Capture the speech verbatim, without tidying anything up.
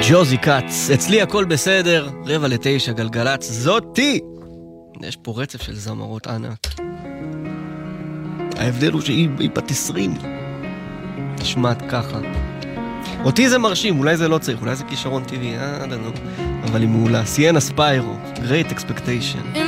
ג'וזי קאץ, אצלי הכל בסדר, רבע לתשע גלגלץ, זאתי! יש פה רצף של זמרות ענק. ההבדל הוא שהיא בת עשרים. נשמעת ככה. אותי זה מרשים, אולי זה לא צריך, אולי זה כישרון טבעי, אה, לא, אבל היא מעולה. סיינה ספיירו, Great Expectation.